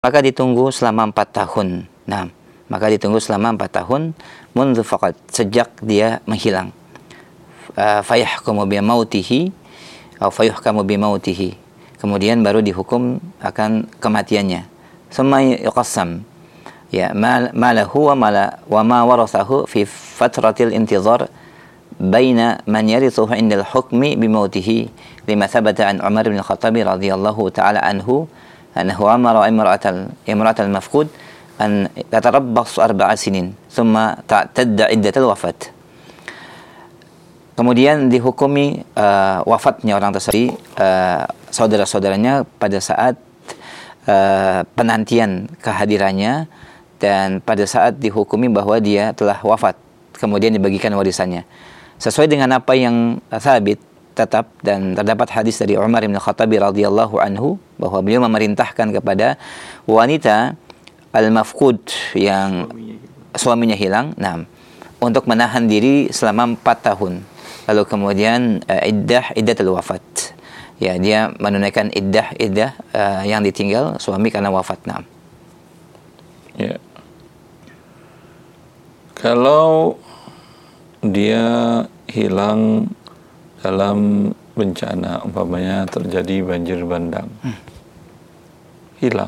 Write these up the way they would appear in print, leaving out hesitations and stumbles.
maka ditunggu selama 4 tahun. Nah, maka ditunggu selama 4 tahun mundu faqad, sejak dia menghilang. Fayahkumu bimautihi atau fayuhkamu bimautihi. Kemudian baru dihukum akan kematiannya. Summa yuqassam. Ya, ma lahu wa ma warathahu fi fatratil intizar baina man yarithuhu 'inda al-hukmi bimautihi, lima thabata an Umar bin Khattab radhiyallahu ta'ala anhu أنه أمر امرأة المفقود أن تتربص 4 سنين ثم تعتد عدة الوفاة. Kemudian dihukumi wafatnya orang tersebut, saudara-saudaranya pada saat penantian kehadirannya, dan pada saat dihukumi bahwa dia telah wafat, kemudian dibagikan warisannya sesuai dengan apa yang sabit tetap, dan terdapat hadis dari Umar bin Khattab radhiyallahu anhu bahwa beliau memerintahkan kepada wanita al-mafqud yang suaminya hilang, untuk menahan diri selama 4 tahun. Lalu kemudian iddatul wafat. Ya, dia menunaikan iddah yang ditinggal suami karena wafat. Ya. Kalau dia hilang dalam bencana, umpamanya terjadi banjir bandang, hilang,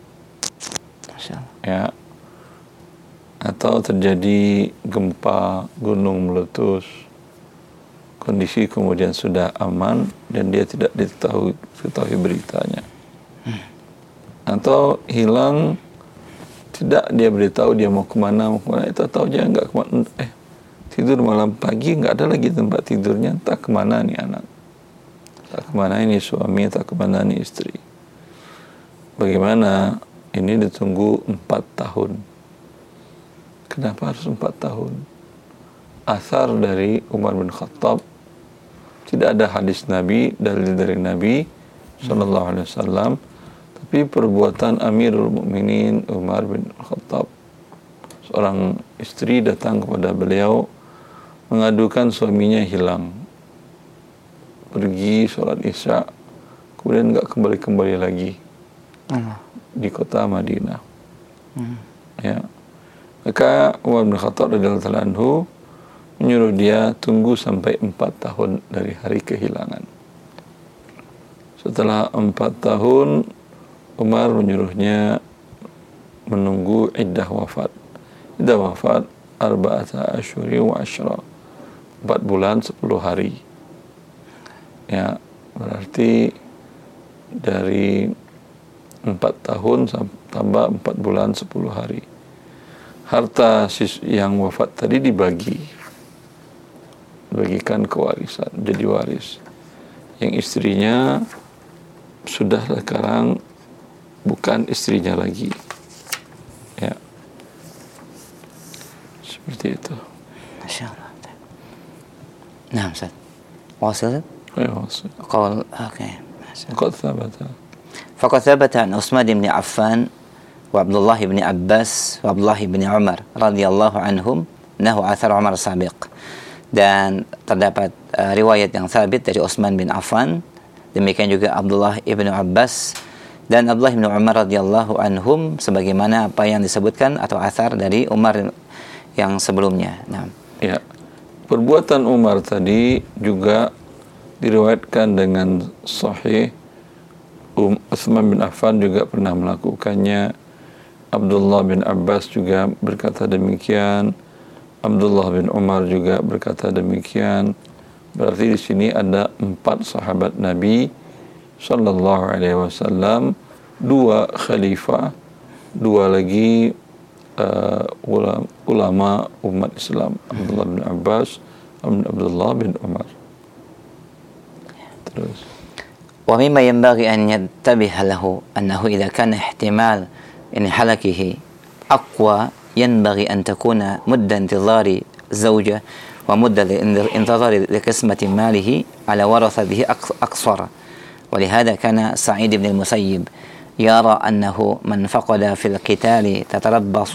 ya, atau terjadi gempa gunung meletus, kondisi kemudian sudah aman dan dia tidak diketahui beritanya, atau hilang tidak dia beritahu dia mau kemana, itu tahu dia nggak kemana, tidur malam pagi nggak ada lagi tempat tidurnya, tak kemana nih anak, tak kemana ini suami, tak kemana nih istri. Bagaimana? Ini ditunggu 4 tahun. Kenapa harus 4 tahun? Asar dari Umar bin Khattab, tidak ada hadis Nabi, dalil dari Nabi Sallallahu Alaihi Wasallam, tapi perbuatan Amirul Mukminin Umar bin Khattab. Seorang istri datang kepada beliau mengadukan suaminya hilang, pergi sholat isya, kemudian nggak kembali lagi di kota Madinah. Ya, maka Umar bin Khattab radhiyallahu anhu menyuruh dia tunggu sampai 4 tahun dari hari kehilangan. Setelah 4 tahun, Umar menyuruhnya menunggu iddah wafat. Iddah wafat 4 asyhuri wa 10, 4 bulan 10 hari. Ya, berarti dari 4 tahun tambah 4 bulan 10 hari. Harta yang wafat tadi dibagikan ke warisan, jadi waris. Yang istrinya sudah sekarang bukan istrinya lagi. Ya, seperti itu. Masya Allah. Nah, Ustaz. Wasil? Ya, wasil. Faqad thabata an Utsman bin Affan wa Abdullah bin Abbas wa Abdullah bin Umar radhiyallahu anhum nahu athar Umar sabiq. Dan terdapat riwayat yang sabit dari Utsman bin Affan, demikian juga Abdullah bin Abbas dan Abdullah bin Umar radhiyallahu anhum, sebagaimana apa yang disebutkan atau athar dari Umar yang sebelumnya. Ya. Perbuatan Umar tadi juga diriwayatkan dengan sahih. Utsman bin Affan juga pernah melakukannya. Abdullah bin Abbas juga berkata demikian. Abdullah bin Umar juga berkata demikian. Berarti di sini ada 4 sahabat Nabi Sallallahu Alaihi Wasallam, 2 khalifah, 2 lagi ulama umat Islam, Abdullah bin Abbas dan Abdullah bin Umar. Terus. Wa mimma yanbaghi an yantabiha lahu annahu idza kana ihtimal in halakihi aqwa yanbaghi an takuna mudda intizari zawja wa mudda intizari liqismati malihi ala warathatihi aqsar. ولهذا كان سعيد بن المسيب يرى أنه من فقد في القتال تتربص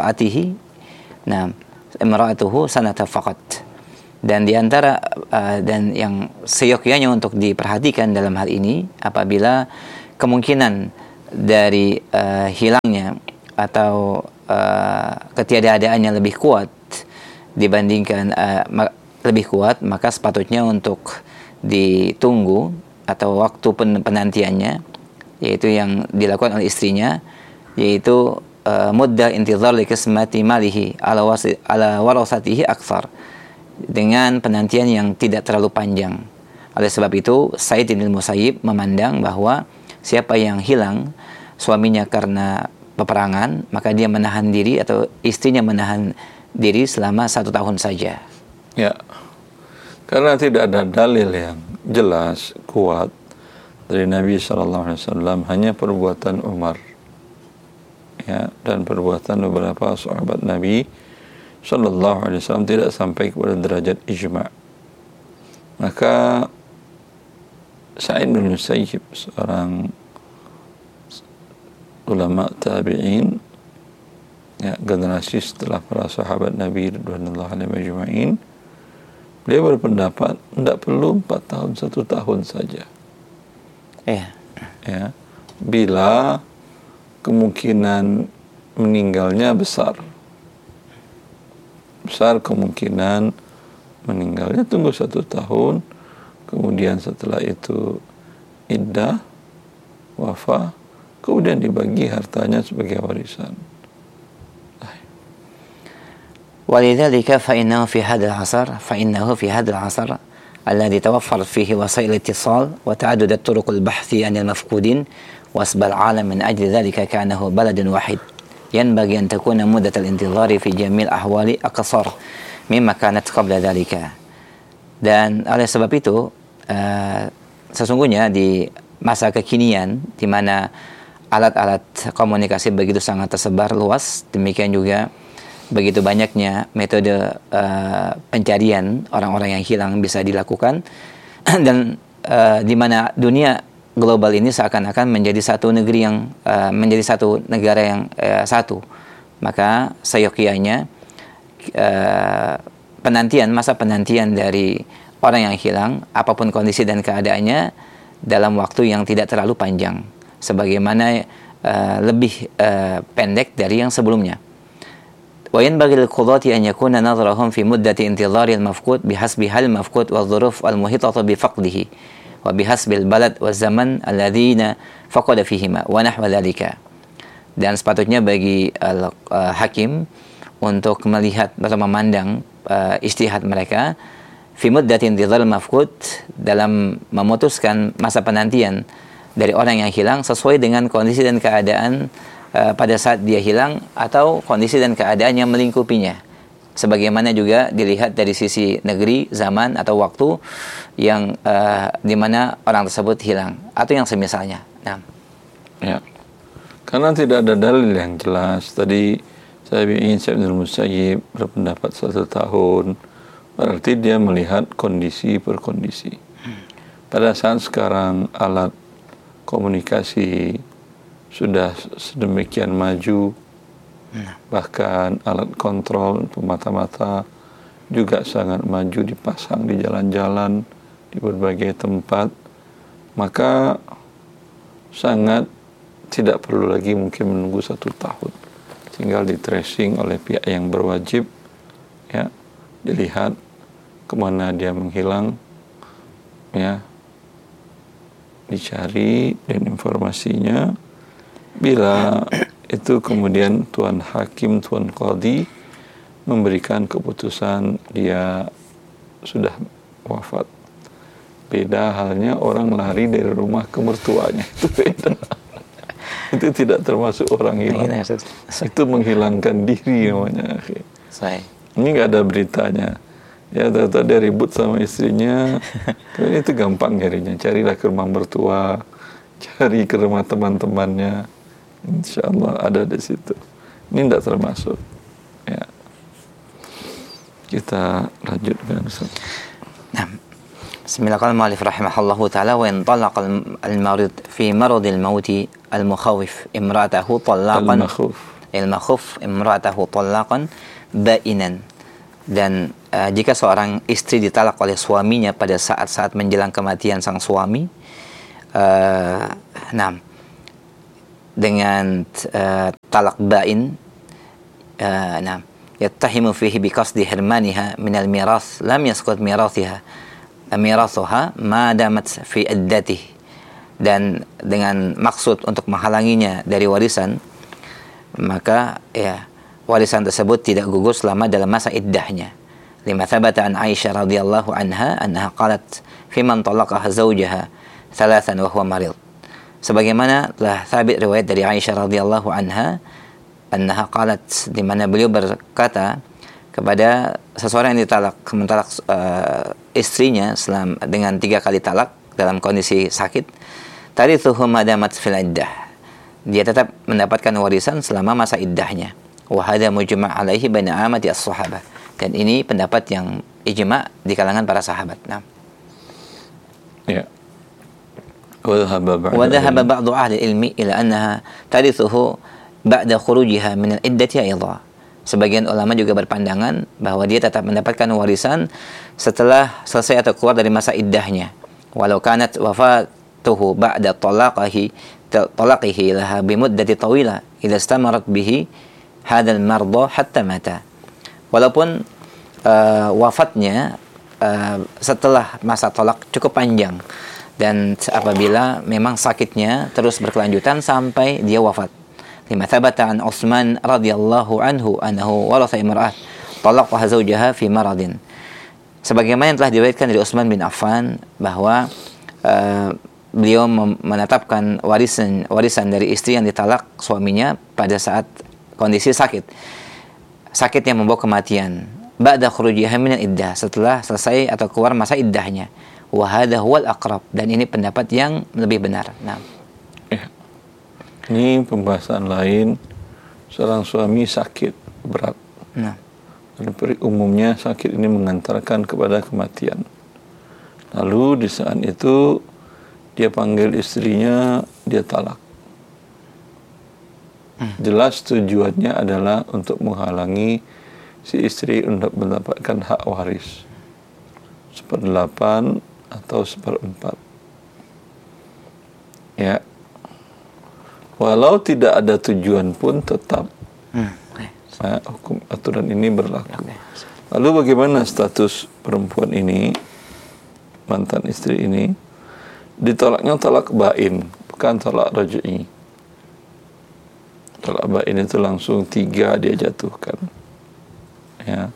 امرأته سنة فقط. Dan diantara dan yang seyogyanya untuk diperhatikan dalam hal ini, apabila kemungkinan dari hilangnya atau ketiadaadaannya lebih kuat dibandingkan lebih kuat, maka sepatutnya untuk ditunggu atau waktu penantiannya, yaitu yang dilakukan oleh istrinya, yaitu muddah intizar li qismati malihi ala warasatihi akthar, dengan penantian yang tidak terlalu panjang. Oleh sebab itu Sa'id bin Musayyib memandang bahwa siapa yang hilang suaminya karena peperangan, maka dia menahan diri atau istrinya menahan diri selama 1 tahun saja. Ya, karena tidak ada dalil yang jelas kuat dari Nabi SAW, hanya perbuatan Umar, ya, dan perbuatan beberapa sahabat Nabi SAW tidak sampai kepada derajat ijma'. Maka Sa'id bin Musayyib, seorang ulama tabi'in, ya, generasi setelah para sahabat Nabi radhiyallahu anhum ajma'in, dia berpendapat tidak perlu 4 tahun, 1 tahun saja. Ya, bila kemungkinan meninggalnya besar kemungkinan meninggalnya, tunggu 1 tahun, kemudian setelah itu iddah, wafah, kemudian dibagi hartanya sebagai warisan. ولذلك فإنه في هذا العصر الذي توفرت فيه وسائل الاتصال وتعدد الطرق البحث عن المفقودين واسب العالم من أجل ذلك كأنه بلد واحد ينبغي أن تكون مدة الانتظار في جميع الأحوال أقصر مما كانت قبل ذلك. Dan oleh sebab itu sesungguhnya di masa kekinian di mana alat-alat komunikasi begitu sangat tersebar luas, demikian juga begitu banyaknya metode pencarian orang-orang yang hilang bisa dilakukan, dan di mana dunia global ini seakan-akan menjadi satu negeri yang menjadi satu negara yang satu, maka seyogyanya masa penantian dari orang yang hilang, apapun kondisi dan keadaannya, dalam waktu yang tidak terlalu panjang, sebagaimana lebih pendek dari yang sebelumnya. وينبغي للقضاة أن يكون نظرهم في مدة انتظار المفقود بحسب حال المفقود والظروف المحيطة بفقده وبحسب البلد والزمن الذين فقد فيهما ونحو ذلك. Dan sepatutnya bagi hakim untuk melihat atau memandang ijtihad mereka fi muddati intizar al-mafqud, dalam memutuskan masa penantian dari orang yang hilang sesuai dengan kondisi dan keadaan pada saat dia hilang atau kondisi dan keadaan yang melingkupinya, sebagaimana juga dilihat dari sisi negeri, zaman atau waktu yang di mana orang tersebut hilang atau yang semisalnya. Nah, ya, karena tidak ada dalil yang jelas. Tadi saya ingin Sa'id bin Musayyib berpendapat 1 tahun, berarti dia melihat kondisi per kondisi. Pada saat sekarang alat komunikasi sudah sedemikian maju, bahkan alat kontrol pemata-mata juga sangat maju, dipasang di jalan-jalan, di berbagai tempat, maka sangat tidak perlu lagi mungkin menunggu 1 tahun, tinggal di tracing oleh pihak yang berwajib, ya, dilihat kemana dia menghilang, ya, dicari dan informasinya. Bila itu kemudian tuan hakim, tuan qadhi memberikan keputusan dia sudah wafat. Beda halnya orang lari dari rumah ke mertuanya, itu beda. Itu tidak termasuk orang hilang. Itu menghilangkan diri namanya. Ini nggak ada beritanya. Ya, tahu-tahu dia ribut sama istrinya. Itu gampang nyarinya. Carilah ke rumah mertua, cari ke rumah teman-temannya. InsyaAllah ada di situ. Ini tidak termasuk. Ya. Kita lanjutkan. Nah, Bismillahirrahmanirrahim. Rahimahullahu ta'ala. Wa in talaqa al-marid fi maradil mauti al-mukhawif imra'atahu talaqan al-makhuf imra'atahu talaqan ba'inan. Dan jika seorang istri ditalak oleh suaminya pada saat-saat menjelang kematian sang suami, dengan talak bain, nah, yattahimu fihi biqasdi hirmaniha minal miras lam yasqut mirasuha ma damat fi iddatih, dan dengan maksud untuk menghalanginya dari warisan, maka ya warisan tersebut tidak gugur selama dalam masa iddahnya. Lima thabata an Aisyah radhiyallahu anha annaha qalat fi man talaqaha zawjaha thalathan wa huwa marid. Sebagaimana telah sabit riwayat dari Aisyah radhiyallahu anha annaha qalat, di mana beliau berkata kepada seseorang yang mentalak istrinya dengan 3 kali talak dalam kondisi sakit, tarithuhu madamat fil iddah, dia tetap mendapatkan warisan selama masa iddahnya. Wa hadha mujma' alaihi baina amati as-sahabah, dan ini pendapat yang ijma' di kalangan para sahabat. Nah, ya. Wa dhahaba ba'du ahli ilmi ila annaha tarithuhu ba'da khurujiha min al-iddati aidha. Sebagian ulama juga berpandangan bahwa dia tetap mendapatkan warisan setelah selesai atau keluar dari masa iddahnya. Walau kanat wafatuhu ba'da talaqihi laha bimuddati tawila idza istamarat bihi hadzal marda hatta mata. Walaupun wafatnya setelah masa tolak cukup panjang, dan apabila memang sakitnya terus berkelanjutan sampai dia wafat. Lima thabata an Utsman radhiyallahu anhu annahu waratha imra'ah talaqaha zawjaha fi maradin. Sebagaimana yang telah diriwayatkan dari Utsman bin Affan bahwa beliau menetapkan warisan dari istri yang ditalak suaminya pada saat kondisi sakit yang membawa kematian. Ba'da khurujiha min al-iddah, setelah selesai atau keluar masa iddahnya. Wa hadha huwal aqrab, dan ini pendapat yang lebih benar. Nah, ini pembahasan lain. Seorang suami sakit berat. nah, Dan umumnya sakit ini mengantarkan kepada kematian. Lalu di saat itu dia panggil istrinya, dia talak. Jelas tujuannya adalah untuk menghalangi si istri untuk mendapatkan hak waris 1/8 atau 1/4. Ya, walau tidak ada tujuan pun tetap hukum aturan ini berlaku. Lalu bagaimana status perempuan ini, mantan istri ini? Ditolaknya talak bain, bukan talak raj'i. Talak bain itu langsung 3 dia jatuhkan. Ya.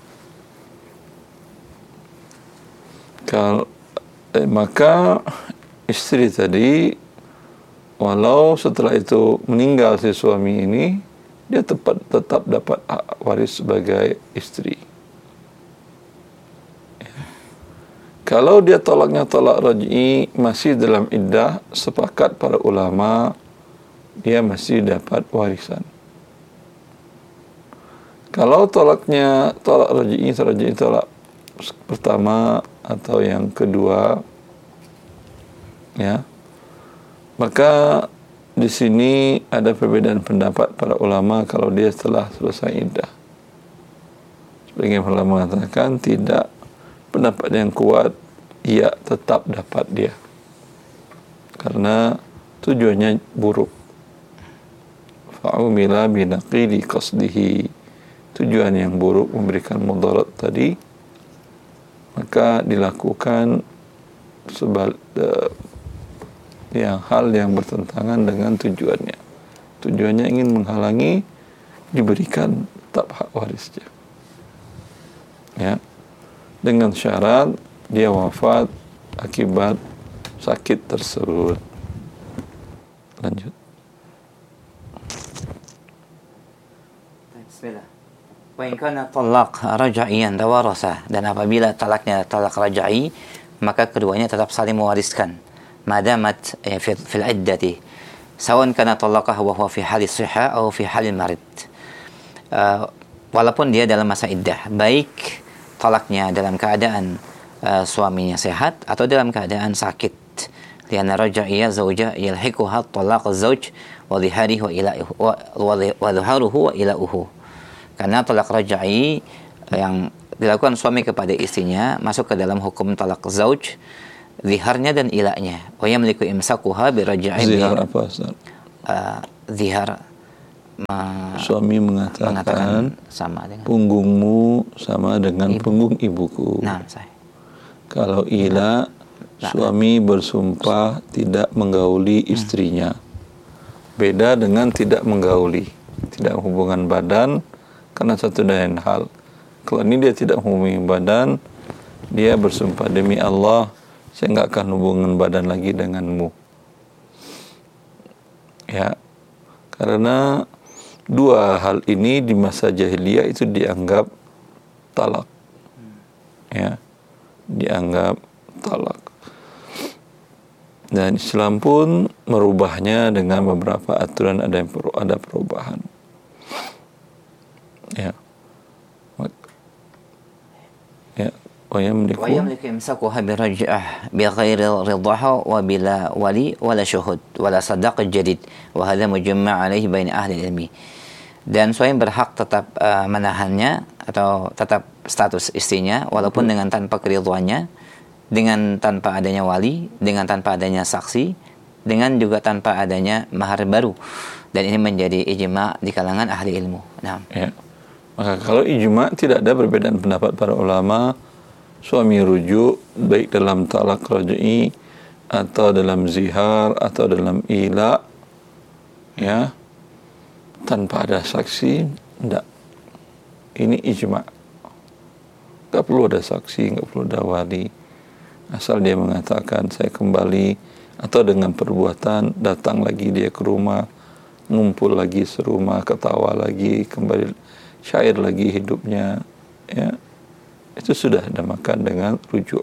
Maka istri tadi, walau setelah itu meninggal si suami ini, dia tetap dapat hak waris sebagai istri. Ya. Kalau dia tolaknya talak raj'i masih dalam iddah, sepakat para ulama dia masih dapat warisan. Kalau tolaknya talak raj'i tolak pertama atau yang kedua, ya, maka di sini ada perbedaan pendapat para ulama kalau dia setelah selesai iddah. Sebagian ulama mengatakan tidak, pendapat yang kuat ia tetap dapat dia, karena tujuannya buruk. Fa'umila binaqili qasdihi, tujuan yang buruk memberikan mudarat tadi, maka dilakukan hal yang bertentangan dengan tujuannya. Tujuannya ingin menghalangi diberikan tetap hak warisnya. Ya. Dengan syarat dia wafat akibat sakit tersebut. Lanjut. bismillah. Wa in kana talaq raj'iyan tawarasa, dan apabila talaknya talak raj'i, maka keduanya tetap saling mewariskan. Madamat fil iddati, sawan kana talaqah wa huwa fi halis sihha atau fi halil marid. Walaupun dia dalam masa iddah, baik talaknya dalam keadaan suaminya sehat atau dalam keadaan sakit. Lianna raj'iyya zawja yalhiquha talaq az-zawj wa dhiharihi wa dhuharuhu wa ilauhu. Karena talak raj'i yang dilakukan suami kepada istrinya masuk ke dalam hukum talak zauj, ziharnya dan ilaknya. Wa yamliku imsakuha bi raj'i. Zihar apa, Ustaz? zihar suami mengatakan sama dengan punggungmu sama dengan punggung ibuku. Nah, saya. Kalau ila, suami bersumpah tidak menggauli istrinya. Beda dengan tidak menggauli, tidak hubungan badan karena satu dan lain hal. Kalau ini dia tidak hubungan badan, dia bersumpah demi Allah, saya nggak akan hubungan badan lagi denganmu. Ya, karena dua hal ini di masa jahiliyah itu dianggap talak. Ya, dianggap talak. Dan Islam pun merubahnya dengan beberapa aturan, ada perubahan. Ya. Ya, wa yamliku imsakuha biraj'ah bi ghairi ridaha wa bila wali wala syuhud wala sadaq jadid wa hadha mujamma' alaihi bain ahli ilmi. Dan suami berhak tetap menahannya atau tetap status istrinya walaupun dengan tanpa keridhaannya, dengan tanpa adanya wali, dengan tanpa adanya saksi, dengan juga tanpa adanya mahar baru. Dan ini menjadi ijma' di kalangan ahli ilmu. Nah. Ya. Maka kalau ijma' tidak ada perbedaan pendapat para ulama, suami rujuk baik dalam talak raj'i atau dalam zihar atau dalam ila, ya, tanpa ada saksi, tidak. Ini ijma'. Enggak perlu ada saksi, enggak perlu ada wali. Asal dia mengatakan saya kembali, atau dengan perbuatan datang lagi dia ke rumah, ngumpul lagi serumah, ketawa lagi, kembali syair lagi hidupnya, ya, itu sudah dinamakan dengan rujuk.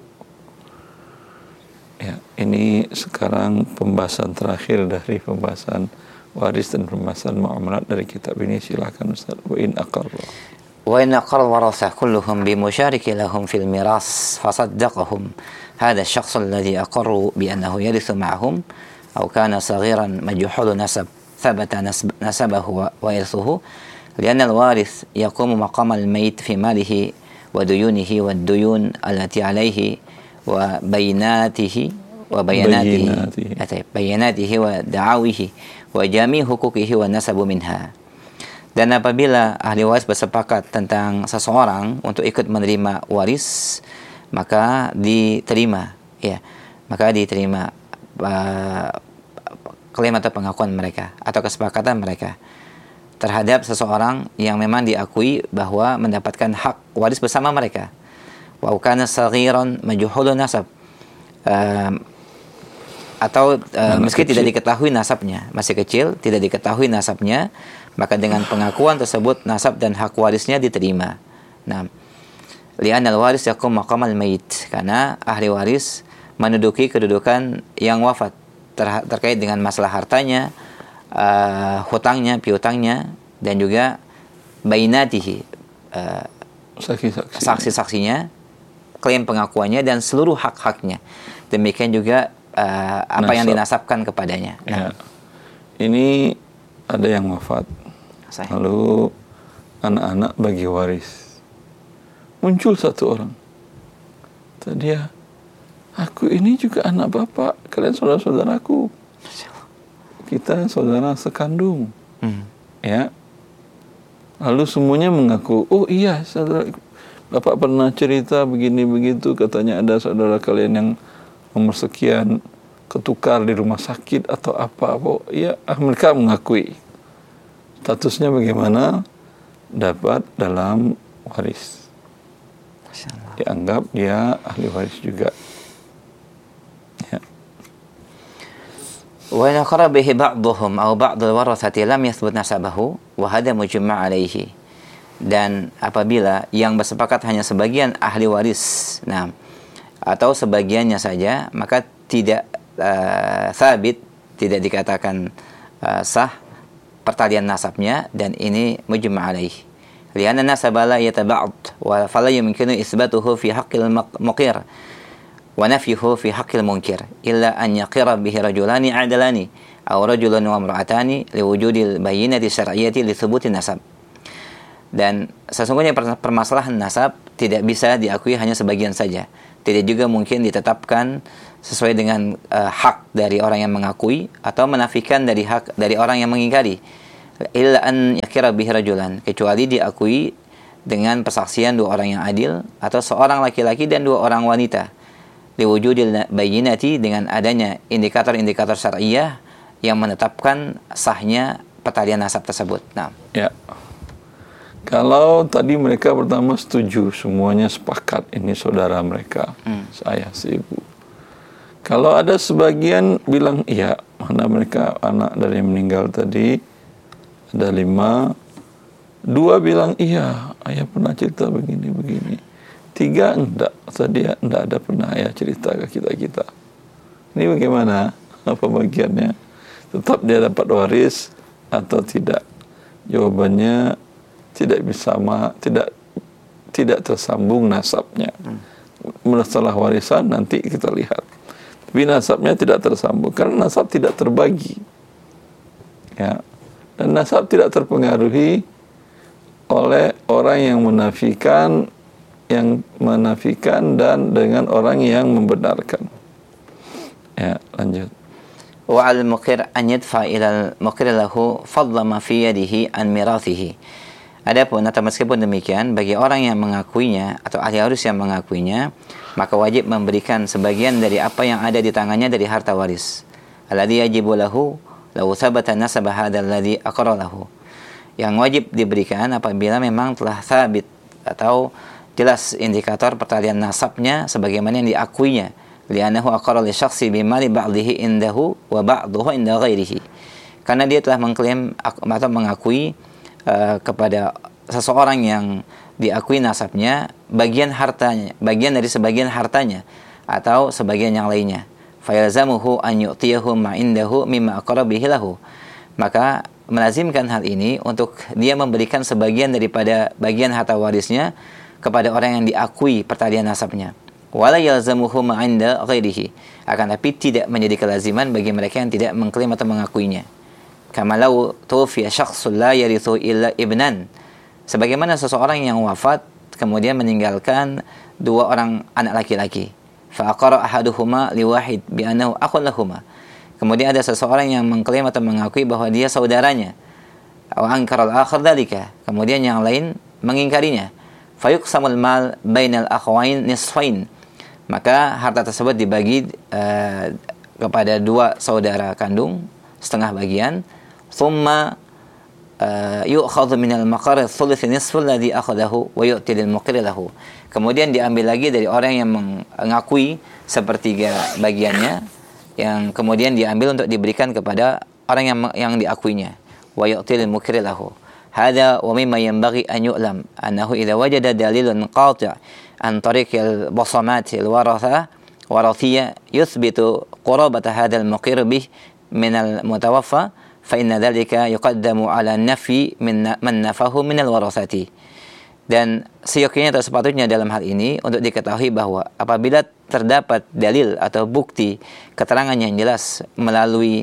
Ya, ini sekarang pembahasan terakhir dari pembahasan waris dan pembahasan muamalat dari kitab ini. Silakan Ustaz. Wa in aqarra الورثة كلهم بمشارك لهم في الميراث فصدقهم هذا الشخص الذي أقروا بأنه يرث معهم أو كان صغيرا مجهول نسب ثبت نسبه وإرثه لأن الوارث يقوم مقام الميت في ماله وديونه والديون التي عليه وبيناته ودعاويه وجميع حقوقه والنسب منها. Dan apabila ahli waris bersepakat tentang seseorang untuk ikut menerima waris, maka diterima, ya, maka diterima klaim atau pengakuan mereka atau kesepakatan mereka terhadap seseorang yang memang diakui bahwa mendapatkan hak waris bersama mereka. Wa kana saghiran majhulun nasab, atau meski tidak diketahui nasabnya, masih kecil, tidak diketahui nasabnya, maka dengan pengakuan tersebut nasab dan hak warisnya diterima. Nah, li'anal waris yaqum maqamal mayit, karena ahli waris menduduki kedudukan yang wafat terkait dengan masalah hartanya, hutangnya, piutangnya, dan juga bainatihi, saksi-saksinya, klaim pengakuannya, dan seluruh hak-haknya. Demikian juga apa yang dinasabkan kepadanya. Nah. Ya. Ini ada yang wafat, lalu anak-anak bagi waris. Muncul satu orang, dia, aku ini juga anak bapak, kalian saudara-saudaraku, kita saudara sekandung. Ya. Lalu semuanya mengaku, oh iya saudara, bapak pernah cerita begini begitu, katanya ada saudara kalian yang nomor sekian ketukar di rumah sakit atau apa. Ya, mereka mengakui. Statusnya bagaimana? Dapat dalam waris. Dianggap dia ahli waris juga. Ya. Wa in aqarra bihi ba'dhum aw ba'd al-warathati lam yathbut nasabahu wa hadha mujma' alaihi. Dan apabila yang bersepakat hanya sebagian ahli waris, nah, atau sebagiannya saja, maka tidak sabit, tidak dikatakan sah pertalian nasabnya, dan ini mujma' alaih. Lianna nasaba la yataba'd wa fala yumkinu isbatuhu fi haqqil muqir wa nafyuhu fi haqqil munkir illa an yaqira bihi rajulani adalani aw rajulun wa imra'atani liwujudil bayyinati syar'iyyati li thubuti nasab. Dan sesungguhnya permasalahan nasab tidak bisa diakui hanya sebagian saja. Tidak juga mungkin ditetapkan sesuai dengan hak dari orang yang mengakui atau menafikan dari hak dari orang yang mengingkari. Illa an yakira bihi rajulan, kecuali diakui dengan persaksian dua orang yang adil atau seorang laki-laki dan dua orang wanita. Liwujudil bayyinati, dengan adanya indikator-indikator syar'iyyah yang menetapkan sahnya pertalian nasab tersebut. Nah, ya. Kalau tadi mereka pertama setuju, semuanya sepakat ini saudara mereka, saya si ibu. Kalau ada sebagian bilang iya, mana mereka anak dari yang meninggal tadi ada 5, 2 bilang iya, ayah pernah cerita begini-begini. 3 enggak, tadi enggak ada pernah ayah cerita ke kita. Ini bagaimana? Apa bagiannya? Tetap dia dapat waris atau tidak? Jawabannya tidak bisa tidak tersambung nasabnya. Masalah warisan nanti kita lihat. Tapi nasabnya tidak tersambung karena nasab tidak terbagi. Ya. Dan nasab tidak terpengaruhi oleh orang yang menafikan dan dengan orang yang membenarkan. Ya, lanjut. Wa al-muqir an yadfa ila al-muqir lahu fadla ma fi yadihi an mirathihi. Adapun atau meskipun demikian, bagi orang yang mengakuinya atau ahli waris yang mengakuinya, maka wajib memberikan sebagian dari apa yang ada di tangannya dari harta waris. Alladhi yajibu lahu law thabata nasab hadzal ladzi aqra lahu. Yang wajib diberikan apabila memang telah sabit atau jelas indikator pertalian nasabnya sebagaimana yang diakuinya. Li'annahu aqra li syakhsi bi mali ba'dihi indahu wa ba'dahu inda ghairihi. Karena dia telah mengklaim atau mengakui kepada seseorang yang diakui nasabnya bagian dari sebagian hartanya atau sebagian yang lainnya. Fayalzamuhu an yu'tiyahu ma indahu mimma aqra bihi lahu. Maka melazimkan hal ini untuk dia memberikan sebagian daripada bagian harta warisnya kepada orang yang diakui pertalian nasabnya. Wala yalzamuhu ma inda ghairihi. Akan tapi tidak menjadi kelaziman bagi mereka yang tidak mengklaim atau mengakuinya. Kama law tufiya syakhsun la yarithu illa ibnan. Sebagaimana seseorang yang wafat kemudian meninggalkan 2 orang anak laki-laki. Fa aqara ahaduhuma liwahid bi annahu akhun lahuma. Kemudian ada seseorang yang mengklaim atau mengakui bahwa dia saudaranya. Wa ankara al-akhar dzalika. Kemudian yang lain mengingkarinya. Fayuqsamul mal bainal akhwain nisfain. Maka harta tersebut dibagi kepada 2 saudara kandung setengah bagian. Thumma yu'khadhu minal maqar thuluth nisfu alladhi akhadahu wa yu'ti lil muqir lahu. Kemudian diambil lagi dari orang yang mengakui sepertiga bagiannya yang kemudian diambil untuk diberikan kepada orang yang diakuinya. Wa yu'ti lil muqir lahu. Hadha wa mimma yanbaghi an yu'lam annahu idza wajada dalilun qati' an tariq al-basamat al-warathiyya yuthbitu qurabata hadha al-muqir bih min al-mutawaffa fa inna dhalika yuqaddamu ala nafi man nafahu min al-warathati. Dan seyogyanya atau sepatutnya dalam hal ini untuk diketahui bahwa apabila terdapat dalil atau bukti keterangan yang jelas melalui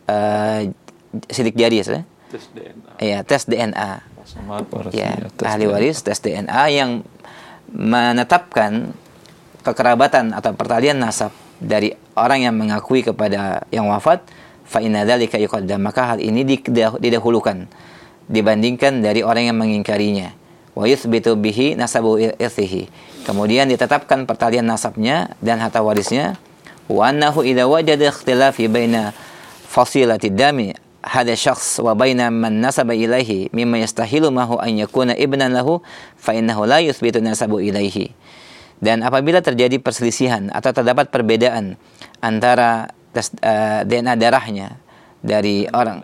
sidik jari tes DNA. Ya, tes DNA. Ya, ahli waris tes DNA yang menetapkan kekerabatan atau pertalian nasab dari orang yang mengakui kepada yang wafat, fa inna dzalika yuqaddam, maka hal ini didahulukan dibandingkan dari orang yang mengingkarinya. Wa yuthbitu bihi nasabu irthihi. Kemudian ditetapkan pertalian nasabnya dan harta warisnya. Wa annahu idza wajada ikhtilafi baina fasilati dami hada syakhs wa baina man nasaba ilaihi mimma yastahilu mahu an yakuna ibnan lahu fa innahu la yuthbitu nasabu ilaihi. Dan apabila terjadi perselisihan atau terdapat perbedaan antara DNA darahnya dari orang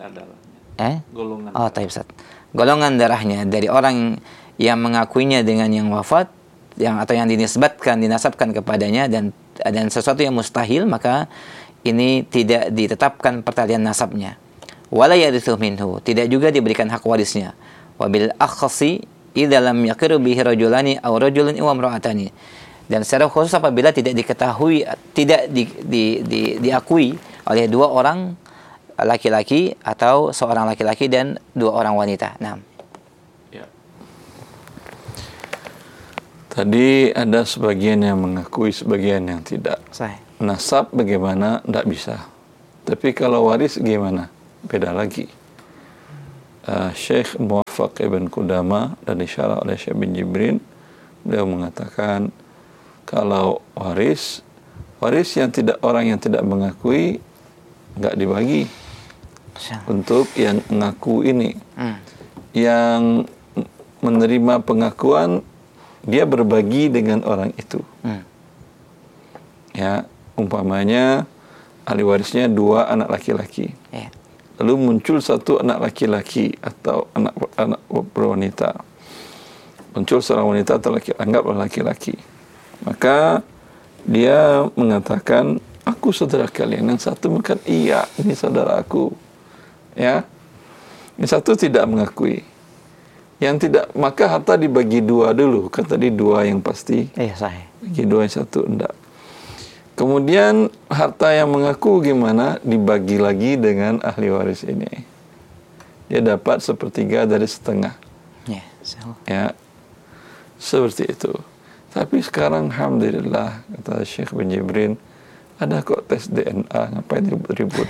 golongan darahnya dari orang yang mengakuinya dengan yang wafat atau yang dinasabkan kepadanya dan sesuatu yang mustahil, maka ini tidak ditetapkan pertalian nasabnya. Wala yarithu minhu, tidak juga diberikan hak warisnya. Wabil akhasi idza lam yaqiru bihi rajulani aw rajulun wa imra'atani. Dan secara khusus apabila tidak diketahui, tidak diakui oleh 2 orang laki-laki atau seorang laki-laki dan 2 orang wanita. Nah. Ya. Tadi ada sebagian yang mengakui, sebagian yang tidak. Sahih. nasab bagaimana? Tidak bisa. Tapi kalau waris gimana? Beda lagi. Syekh Muwaffaq Ibn Qudama dan disyarah oleh Syekh bin Jibrin, beliau mengatakan kalau waris yang tidak, orang yang tidak mengakui nggak dibagi. Untuk yang mengaku ini, yang menerima pengakuan, dia berbagi dengan orang itu. Ya, umpamanya ahli warisnya 2 anak laki-laki. Lalu muncul 1 anak laki-laki atau anak wanita. Muncul seorang wanita atau anggaplah laki-laki. Maka dia mengatakan, aku saudara kalian. Yang satu mengatakan, iya, ini saudara aku. Ya, yang satu tidak mengakui. Yang tidak, maka harta dibagi 2 dulu. Kan tadi 2 yang pasti. Iya, sahih. Bagi 2 yang satu enggak. Kemudian harta yang mengaku gimana? Dibagi lagi dengan ahli waris ini. Dia dapat 1/3 dari setengah. Ya, seperti itu. Tapi sekarang alhamdulillah, kata Syekh bin Jibrin, ada kok tes DNA, ngapain ribut-ribut.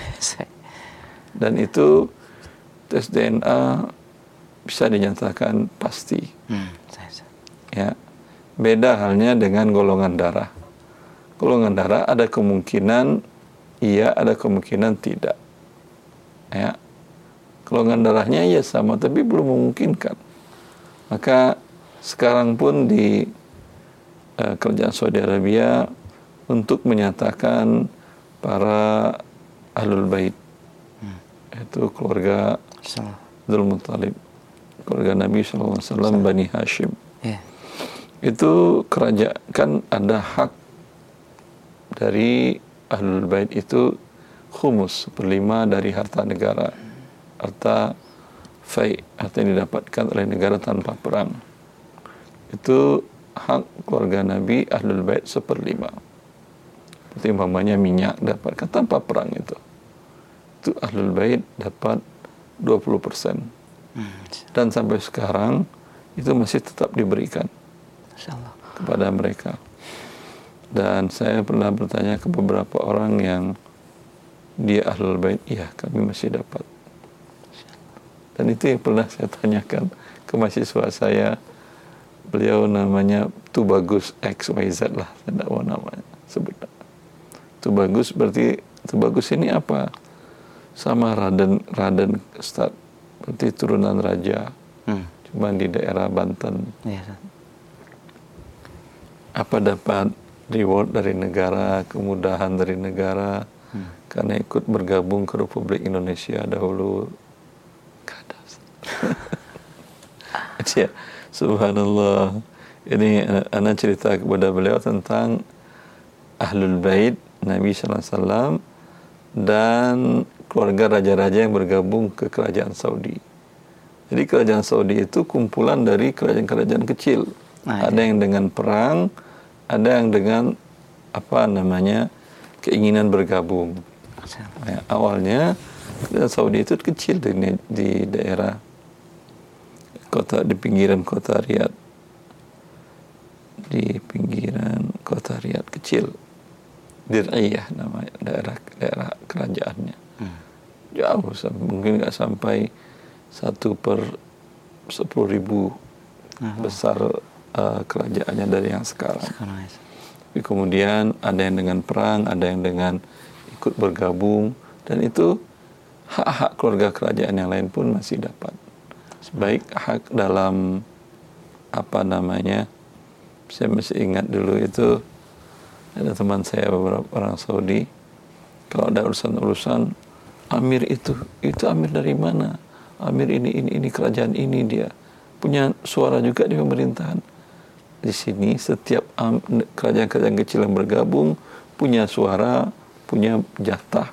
Dan itu tes DNA bisa dinyatakan pasti. Ya, beda halnya dengan golongan darah. Golongan darah ada kemungkinan iya, ada kemungkinan tidak. Ya, golongan darahnya ya sama, tapi belum memungkinkan. Maka sekarang pun di kerajaan Saudi Arabia untuk menyatakan para ahlul bait, itu keluarga Abdul Muttalib, keluarga Nabi SAW, Bani Hashim. Itu kerajaan, kan ada hak dari ahlul bait itu khumus, 1/5 dari harta negara, harta fai, harta yang didapatkan oleh negara tanpa perang. Itu hak keluarga Nabi ahlul bait 1/5. Seperti umpamanya minyak dapatkan tanpa perang itu ahlul bait dapat 20%. Dan sampai sekarang itu masih tetap diberikan kepada mereka. Dan saya pernah bertanya ke beberapa orang yang dia ahlul bait, iya kami masih dapat. Dan itu yang pernah saya tanyakan ke mahasiswa saya. Beliau namanya Tubagus XYZ lah, saya tidak mau namanya sebut. Tubagus berarti, Tubagus ini apa? Sama Raden Ustaz, berarti turunan raja, cuma di daerah Banten. Apa dapat reward dari negara, kemudahan dari negara karena ikut bergabung ke Republik Indonesia dahulu? Kada. Ya, subhanallah. Ini anak cerita kepada beliau tentang ahlul bait Nabi sallallahu alaihi wasallam dan keluarga raja-raja yang bergabung ke kerajaan Saudi. Jadi kerajaan Saudi itu kumpulan dari kerajaan-kerajaan kecil. Ada yang dengan perang, ada yang dengan keinginan bergabung. Ya, awalnya kerajaan Saudi itu kecil di daerah kota, di pinggiran kota Riyadh. Di pinggiran kota Riyadh kecil. Dir'iyah namanya daerah kerajaannya. Jauh, mungkin nggak sampai 1/10.000 besar kerajaannya dari yang sekarang. Tapi kemudian ada yang dengan perang, ada yang dengan ikut bergabung, dan itu hak-hak keluarga kerajaan yang lain pun masih dapat. Baik hak dalam saya masih ingat dulu itu ada teman saya beberapa orang Saudi, kalau ada urusan amir itu amir dari mana? Amir ini kerajaan ini, dia punya suara juga di pemerintahan. Di sini setiap kerajaan-kerajaan kecil yang bergabung punya suara, punya jatah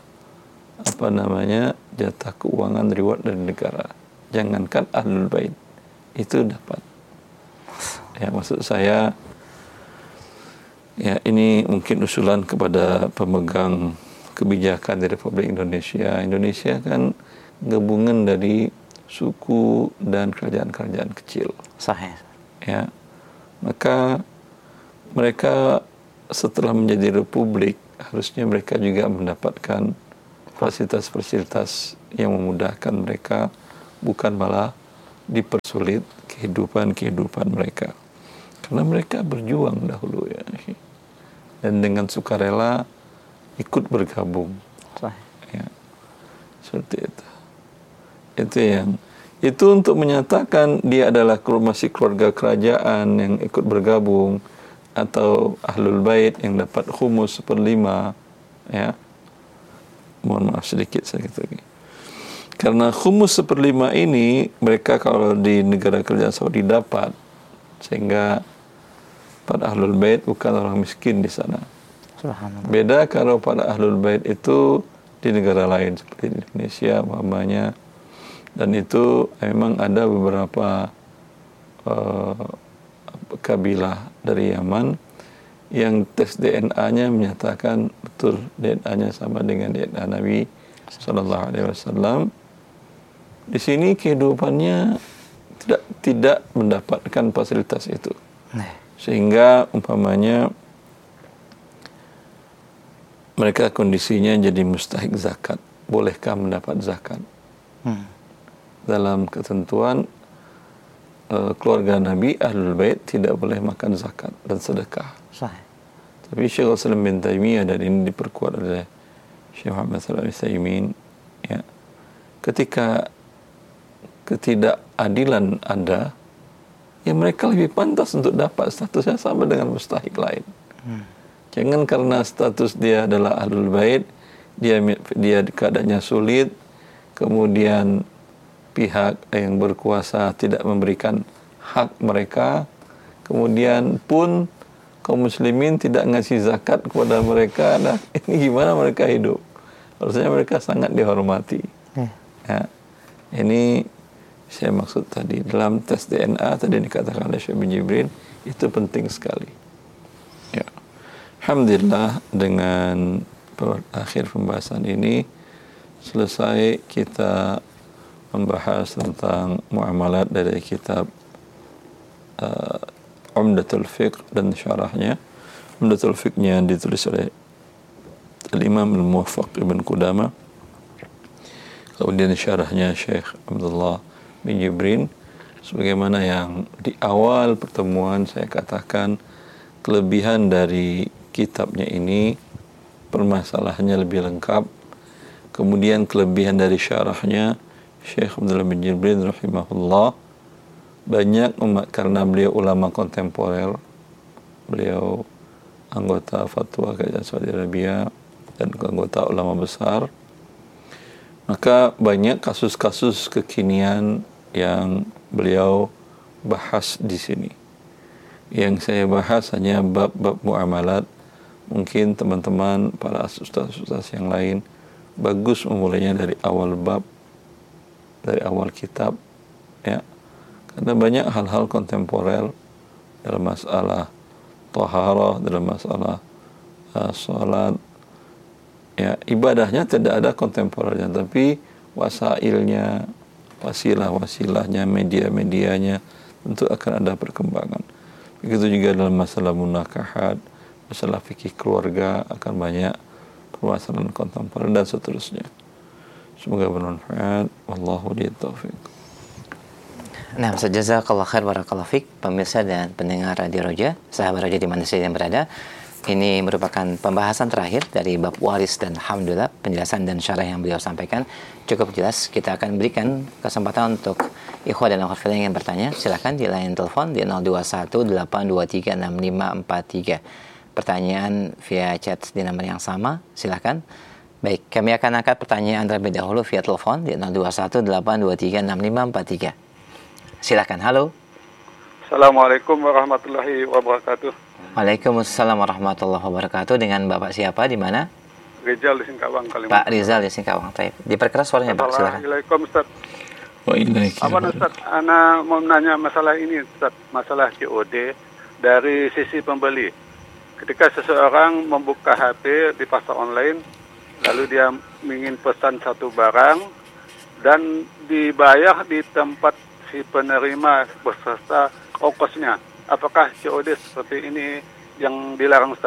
jatah keuangan reward dari negara. Jangankan ahlul bait itu dapat. Ya, maksud saya, ya ini mungkin usulan kepada pemegang kebijakan di Republik Indonesia. Indonesia kan gabungan dari suku dan kerajaan-kerajaan kecil. Sahih. Ya, maka mereka setelah menjadi republik harusnya mereka juga mendapatkan fasilitas-fasilitas yang memudahkan mereka, bukan malah dipersulit kehidupan mereka. Karena mereka berjuang dahulu ya, dan dengan sukarela ikut bergabung. Ya, seperti itu. Itu untuk menyatakan dia adalah masih keluarga kerajaan yang ikut bergabung, atau ahlul bait yang dapat khumus 1/5, ya. Mohon maaf sedikit lagi. Karena khumus 1/5 ini mereka kalau di negara kerajaan Saudi dapat, sehingga para ahlul bait bukan orang miskin di sana. Beda kalau para ahlul bait itu di negara lain seperti di Indonesia umpamanya, dan itu memang ada beberapa kabilah dari Yaman yang tes DNA-nya menyatakan betul DNA-nya sama dengan DNA Nabi Sallallahu Alaihi Wasallam. Di sini kehidupannya tidak mendapatkan fasilitas itu, sehingga umpamanya mereka kondisinya jadi mustahik zakat. Bolehkah mendapat zakat? Dalam ketentuan keluarga Nabi, Ahlul Bait tidak boleh makan zakat dan sedekah. Tapi Syekh Islam bin Taimiyah, dan ini diperkuat oleh Syekh Muhammad Shalih Al-Utsaimin, ya, ketika ketidakadilan ada, ya mereka lebih pantas untuk dapat statusnya sama dengan mustahik lain. Jangan karena status dia adalah Ahlul Bait, dia keadaannya sulit, kemudian pihak yang berkuasa tidak memberikan hak mereka, kemudian pun kaum muslimin tidak ngasih zakat kepada mereka. Nah, ini gimana mereka hidup? Harusnya mereka sangat dihormati. Ya, ini saya maksud tadi dalam tes DNA tadi dikatakan oleh Syekh bin Jibril, itu penting sekali. Ya. Alhamdulillah, dengan akhir pembahasan ini selesai kita membahas tentang muamalat dari kitab Umdatul Fiqh dan syarahnya. Umdatul Fiqhnya ditulis oleh Al-Imam Al-Muwaffaq Ibn Qudamah, kemudian syarahnya Syekh Abdullah bin Jibrin. Sebagaimana yang di awal pertemuan saya katakan, kelebihan dari kitabnya ini permasalahannya lebih lengkap. Kemudian kelebihan dari syarahnya Syekh Abdullah bin Jibrin rahimahullah, banyak karena beliau ulama kontemporer, beliau anggota fatwa Kerajaan Saudi Arabia dan anggota ulama besar, maka banyak kasus-kasus kekinian yang beliau bahas di sini. Yang saya bahas hanya bab-bab muamalat. Mungkin teman-teman para ustaz-ustaz yang lain bagus memulainya dari awal bab, dari awal kitab, ya, karena banyak hal-hal kontemporer dalam masalah taharah, dalam masalah salat, ya, ibadahnya tidak ada kontemporernya, tapi wasailnya, wasilah-wasilahnya, media-medianya tentu akan ada perkembangan. Begitu juga dalam masalah munakahat, masalah fikih keluarga, akan banyak permasalahan kontemporer dan seterusnya. Semoga bermanfaat. Wallahu taufiq. Nah, jazakallah khair barakallahu fik, pemirsa dan pendengar Radio Roja, sahabat Roja di mana saja yang berada. Ini merupakan pembahasan terakhir dari bab waris, dan alhamdulillah penjelasan dan syarah yang beliau sampaikan cukup jelas. Kita akan berikan kesempatan untuk ikhwah dan akhwat fillah yang ingin bertanya. Silakan di line telepon di 0218236543. Pertanyaan via chat di nomor yang sama, silakan. Baik, kami akan angkat pertanyaan terlebih dahulu via telepon di 0218236543. Silakan. Halo. Assalamualaikum warahmatullahi wabarakatuh. Waalaikumsalam warahmatullahi wabarakatuh. Dengan Bapak siapa, di mana? Rizal di Singkawang, Kalimantan. Pak Rizal di Singkawang. Diperkeras suaranya, Pak. Silakan. Assalamualaikum, Ustaz. Waalaikumsalam. Ustaz, ana mau menanya masalah ini, Ustaz, masalah COD dari sisi pembeli. Ketika seseorang membuka HP di pasar online, lalu dia ingin pesan satu barang dan dibayar di tempat si penerima beserta ongkosnya. Apakah COD seperti ini yang dilarang, Ustaz?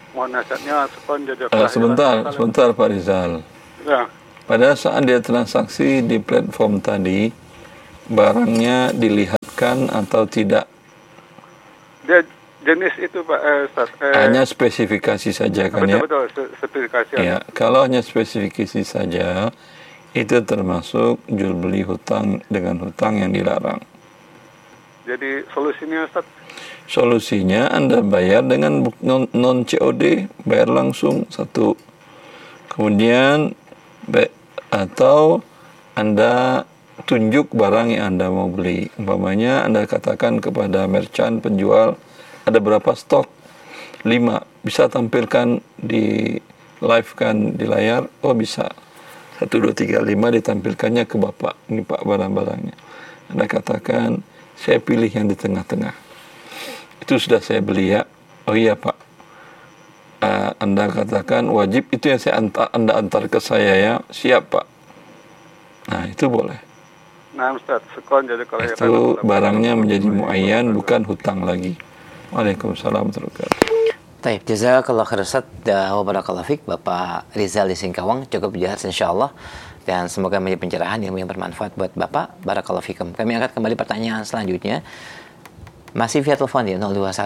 Mohon nasihatnya sekon jadi Sebentar Pak Rizal. Ya. Pada saat dia transaksi di platform tadi, barangnya dilihatkan atau tidak? Dia jenis itu Pak Ustaz. Hanya spesifikasi saja kan ya? Betul, spesifikasi. Ya, kalau hanya spesifikasi saja, itu termasuk jual beli hutang dengan hutang yang dilarang. Jadi solusinya Ustaz? Solusinya Anda bayar dengan non COD, bayar langsung satu. Kemudian atau Anda tunjuk barang yang Anda mau beli. Umpamanya Anda katakan kepada merchant penjual, ada berapa stok? 5. Bisa tampilkan di live kan di layar? Oh bisa. 1, 2, 3, 5 ditampilkannya ke Bapak. Ini Pak barang-barangnya. Anda katakan, saya pilih yang di tengah-tengah. Itu sudah saya beli ya. Oh iya Pak. Anda katakan wajib itu yang Anda antar ke saya ya. Siap Pak. Nah itu boleh. Nah Ustaz, sekon jadi kalau itu barangnya menjadi muayyan, bukan hutang lagi. Waalaikumsalam warahmatullahi wabarakatuh. Baik, jazakallah khair Ustaz wa barakallahu fiik Bapak Rizal di Singkawang, cukup jelas insyaallah, dan semoga menjadi pencerahan ilmu yang bermanfaat buat Bapak. Barakallahu fiikum. Kami angkat kembali pertanyaan selanjutnya. Masih via telepon di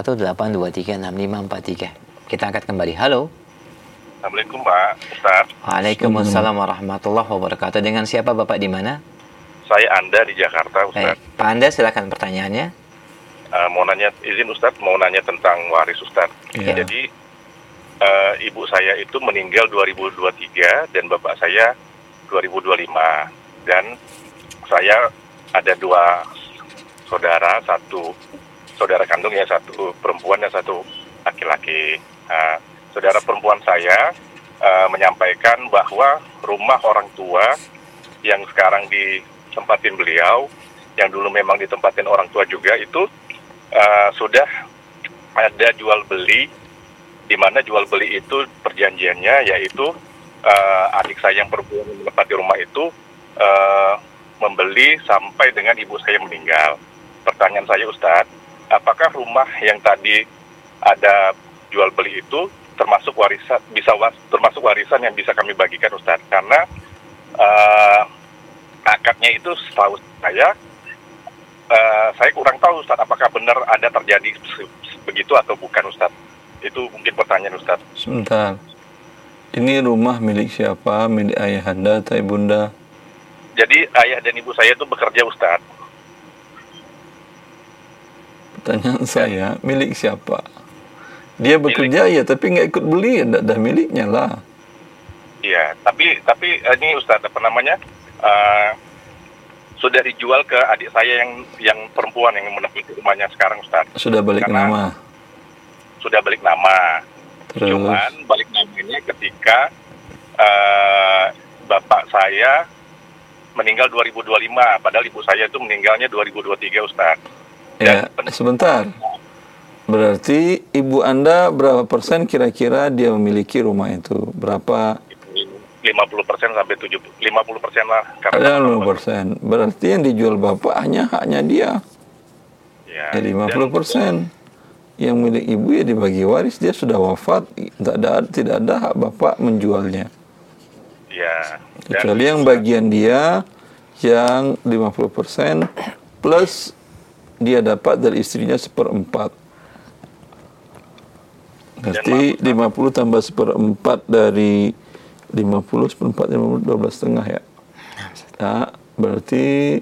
0218236543. Kita angkat kembali. Halo. Assalamualaikum Pak Ustaz. Waalaikumsalam warahmatullahi wabarakatuh. Dengan siapa Bapak di mana? Saya Anda di Jakarta Ustaz. Pak Anda silakan pertanyaannya. Mau nanya, izin Ustaz, mau nanya tentang waris Ustaz. Yeah. Jadi ibu saya itu meninggal 2023 dan bapak saya 2025. Dan saya ada 2 saudara, satu saudara kandung ya, satu perempuan dan satu laki-laki. Saudara perempuan saya menyampaikan bahwa rumah orang tua yang sekarang ditempatin beliau, yang dulu memang ditempatin orang tua juga, itu sudah ada jual beli, di mana jual beli itu perjanjiannya yaitu adik saya yang perempuan yang menempati rumah itu membeli sampai dengan ibu saya meninggal. Pertanyaan saya Ustadz, apakah rumah yang tadi ada jual beli itu termasuk warisan, termasuk warisan yang bisa kami bagikan Ustadz? Karena akadnya itu setahu saya kurang tahu Ustadz, apakah benar ada terjadi begitu atau bukan Ustadz. Itu mungkin pertanyaan Ustadz. Sebentar. Ini rumah milik siapa? Milik ayah Anda atau ibunda? Jadi ayah dan ibu saya itu bekerja Ustadz. Pertanyaan saya, milik siapa? Dia bekerja ya, tapi nggak ikut beli, ya dah miliknya lah. Iya, tapi ini Ustadz, apa namanya, sudah dijual ke adik saya yang perempuan yang menempati rumahnya sekarang Ustadz. Sudah balik nama? Sudah balik nama. Terus? Cuman balik namanya ketika bapak saya meninggal 2025, padahal ibu saya itu meninggalnya 2023 Ustadz. Ya, sebentar. Berarti ibu Anda berapa persen kira-kira dia memiliki rumah itu? Berapa? 50% sampai 50% lah. Ada 50%. Berarti yang dijual bapak haknya dia. Ya, 50%. Yang milik ibu ya dibagi waris, dia sudah wafat, tidak ada hak bapak menjualnya. Ya. Kecuali yang bagian dia yang 50% plus dia dapat dari istrinya 1/4. Berarti 50 tambah 1/4 dari 50, 1/4, 12,5 ya. Nah, berarti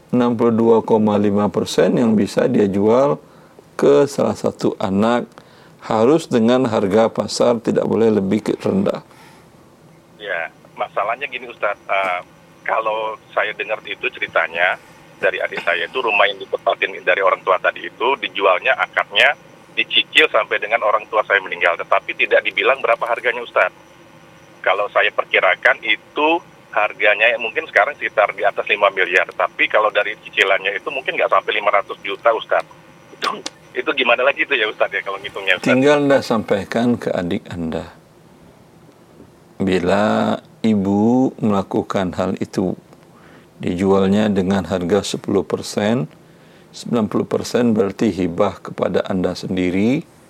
62,5% yang bisa dia jual ke salah satu anak, harus dengan harga pasar, tidak boleh lebih rendah. Ya, masalahnya gini Ustadz, kalau saya dengar itu ceritanya dari adik saya itu rumah yang ditempatin dari orang tua tadi itu dijualnya akadnya dicicil sampai dengan orang tua saya meninggal, tetapi tidak dibilang berapa harganya Ustadz. Kalau saya perkirakan itu harganya mungkin sekarang sekitar di atas 5 miliar, tapi kalau dari cicilannya itu mungkin nggak sampai 500 juta Ustadz. Itu gimana lagi itu ya Ustadz ya kalau ngitungnya Ustadz? Tinggal Anda sampaikan ke adik Anda. Bila ibu melakukan hal itu, dijualnya dengan harga 10%, 90% berarti hibah kepada Anda sendiri,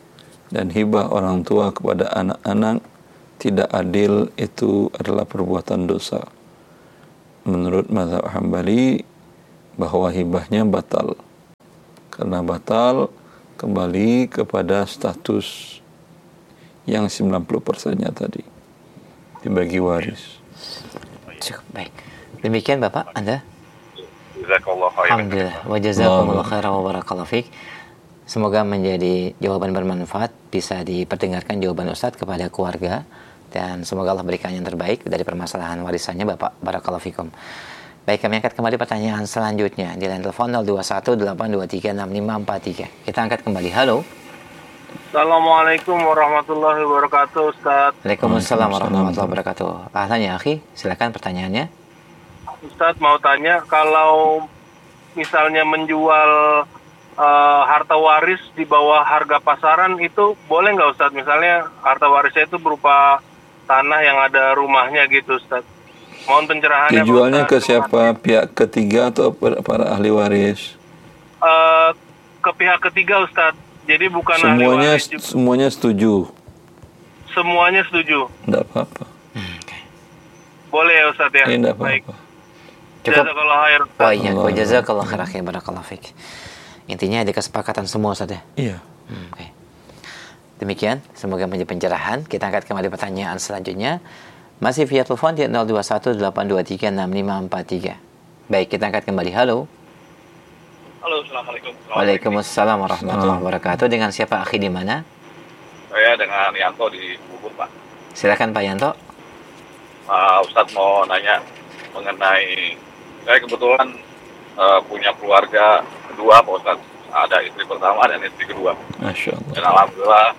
dan hibah orang tua kepada anak-anak tidak adil itu adalah perbuatan dosa. Menurut mazhab Hambali bahwa hibahnya batal. Karena batal kembali kepada status yang 90%-nya tadi dibagi waris. Cukup baik. Demikian Bapak, Anda? Jazakallah khairan. Alhamdulillah. Wa jazakumullah khairan wa barakallahu fiik. Semoga menjadi jawaban bermanfaat, bisa diperdengarkan jawaban Ustadz kepada keluarga, dan semoga Allah berikan yang terbaik dari permasalahan warisannya Bapak. Barakallahu fikum. Baik, kami angkat kembali pertanyaan selanjutnya di line telepon 0218236543. Kita angkat kembali. Halo. Assalamualaikum warahmatullahi wabarakatuh, Ustaz. Waalaikumsalam warahmatullahi wabarakatuh. Ahlan ya akhi, silakan pertanyaannya. Ustaz mau tanya, kalau misalnya menjual harta waris di bawah harga pasaran itu boleh nggak Ustaz? Misalnya harta warisnya itu berupa tanah yang ada rumahnya gitu, Ustaz. Mohon pencerahannya. Dijualnya ke siapa? Pihak ketiga atau para ahli waris? Ke pihak ketiga, Ustaz. Jadi bukan Semuanya ahli waris juga. semuanya setuju. Semuanya setuju. Enggak apa-apa. Boleh ya Ustaz ya? Enggak Baik. apa-apa. Cukup. Jazakallah khair. Wa iyyakum wa jazakallahu khairan barakallahu fiik. Intinya ada kesepakatan semua Ustaz ya. Iya. Oke. Demikian, semoga menjadi pencerahan. Kita angkat kembali pertanyaan selanjutnya. Masih via telepon di 0218236543. Baik, kita angkat kembali. Halo. Halo, assalamualaikum. Waalaikumsalam warahmatullahi wabarakatuh. Dengan siapa akhi di mana? Saya dengan Yanto di Bogor, Pak. Silakan Pak Yanto. Ustadz mau nanya mengenai, saya kebetulan punya keluarga kedua, Pak Ustadz. Ada istri pertama dan istri kedua. Masya Allah. Dan alhamdulillah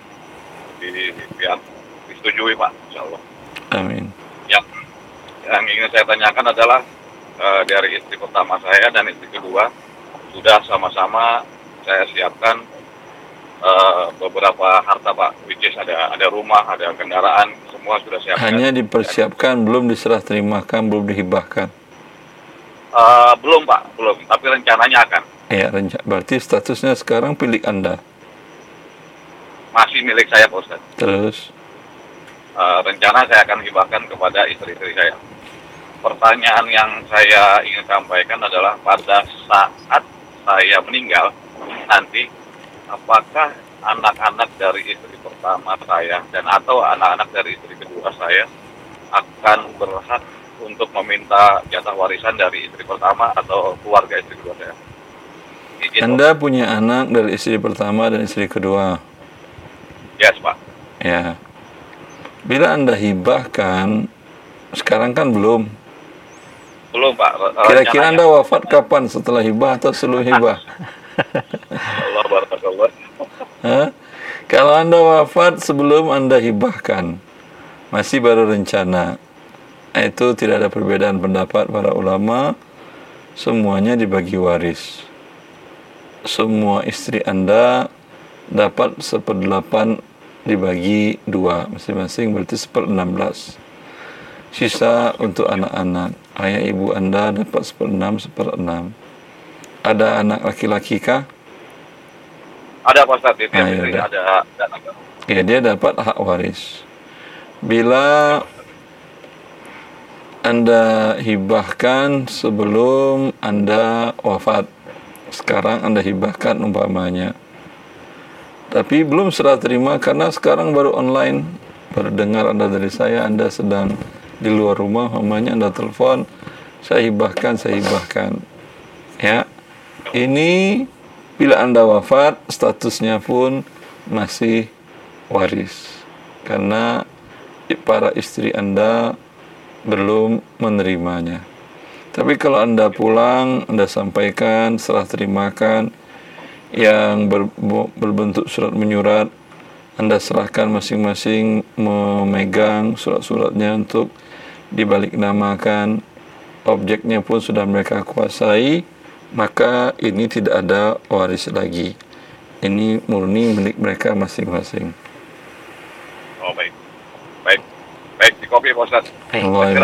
disetujui, Pak, insya Allah. Amin. Yang ingin saya tanyakan adalah dari istri pertama saya dan istri kedua sudah sama-sama saya siapkan beberapa harta, Pak, which is ada rumah, ada kendaraan, semua sudah siapkan. Hanya dipersiapkan, belum diserah terimakan, belum dihibahkan. Belum, Pak, belum. Tapi rencananya akan. Ya, berarti statusnya sekarang milik Anda. Masih milik saya, Pak Ustadz. Terus? Rencana saya akan hibahkan kepada istri-istri saya. Pertanyaan yang saya ingin sampaikan adalah pada saat saya meninggal nanti, apakah anak-anak dari istri pertama saya dan atau anak-anak dari istri kedua saya akan berhak untuk meminta jatah warisan dari istri pertama atau keluarga istri kedua saya? Izin, Anda punya anak dari istri pertama dan istri kedua. Yes, Pak. Ya. Bila Anda hibahkan, sekarang kan belum. Belum, Pak. Kira-kira Anda wafat kapan? Setelah hibah atau sebelum hibah? Allah barakallah. Hah? Kalau Anda wafat sebelum Anda hibahkan, masih baru rencana. Itu tidak ada perbedaan pendapat para ulama. Semuanya dibagi waris. Semua istri Anda dapat 1/8 dibagi 2 masing-masing, berarti 1/16. Sisa untuk anak-anak. Ayah ibu Anda dapat 1/6. Ada anak laki-laki kah? Ada, Pak Ustadz. Itu yang ya, ada. Ya, dia dapat hak waris. Bila Anda hibahkan sebelum Anda wafat, sekarang Anda hibahkan umpamanya, tapi belum serah terima karena sekarang baru online, baru dengar Anda dari saya, Anda sedang di luar rumah, umpamanya Anda telepon, saya hibahkan. Ya, ini bila Anda wafat, statusnya pun masih waris karena para istri Anda belum menerimanya. Tapi kalau Anda pulang, Anda sampaikan, serah terimakan yang berbentuk surat menyurat, Anda serahkan masing-masing memegang surat-suratnya untuk dibaliknamakan, objeknya pun sudah mereka kuasai, maka ini tidak ada waris lagi. Ini murni milik mereka masing-masing. Oh, baik. Baik, di kopi, Pak Ustadz. Baik. Allah